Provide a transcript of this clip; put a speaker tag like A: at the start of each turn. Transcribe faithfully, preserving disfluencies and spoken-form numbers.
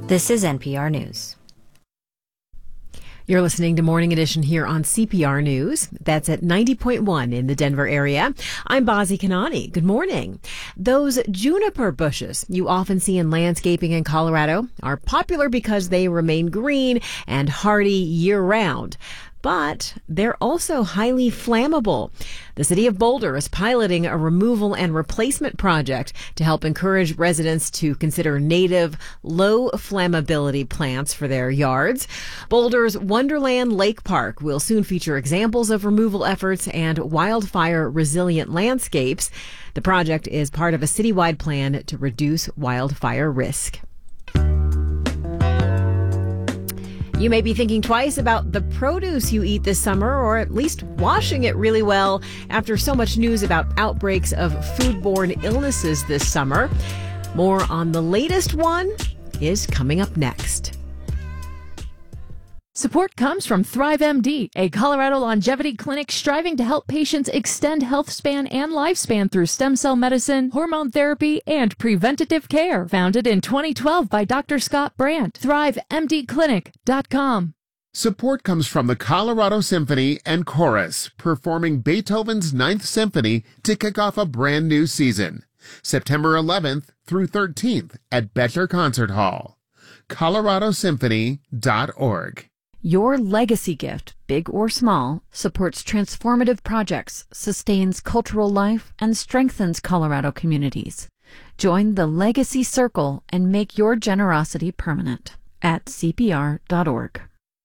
A: This is N P R News.
B: You're listening to Morning Edition here on C P R News. That's at ninety point one in the Denver area. I'm Bazi Kanani. Good morning. Those juniper bushes you often see in landscaping in Colorado are popular because they remain green and hardy year-round. But they're also highly flammable. The city of Boulder is piloting a removal and replacement project to help encourage residents to consider native, low flammability plants for their yards. Boulder's Wonderland Lake Park will soon feature examples of removal efforts and wildfire resilient landscapes. The project is part of a citywide plan to reduce wildfire risk. You may be thinking twice about the produce you eat this summer, or at least washing it really well after so much news about outbreaks of foodborne illnesses this summer. More on the latest one is coming up next.
C: Support comes from Thrive M D, a Colorado longevity clinic striving to help patients extend health span and lifespan through stem cell medicine, hormone therapy, and preventative care. Founded in twenty twelve by Doctor Scott Brandt. thrive m d clinic dot com.
D: Support comes from the Colorado Symphony and Chorus, performing Beethoven's Ninth Symphony to kick off a brand new season. September eleventh through thirteenth at Bettler Concert Hall. colorado symphony dot org.
E: Your legacy gift, big or small, supports transformative projects, sustains cultural life, and strengthens Colorado communities. Join the Legacy Circle and make your generosity permanent at c p r dot org.